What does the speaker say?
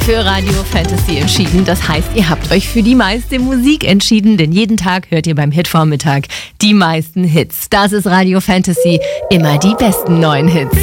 für Radio Fantasy entschieden. Das heißt, ihr habt euch für die meiste Musik entschieden, denn jeden Tag hört ihr beim Hitvormittag die meisten Hits. Das ist Radio Fantasy, immer die besten neuen Hits.